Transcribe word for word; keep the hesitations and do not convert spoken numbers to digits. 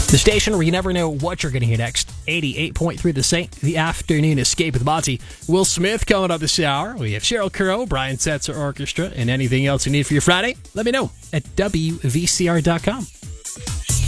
The station where you never know what you're going to hear next. eighty-eight point three The Saint, the afternoon escape with Monty. Will Smith coming up this hour. We have Sheryl Crow, Brian Setzer Orchestra, and anything else you need for your Friday. Let me know at W V C R dot com.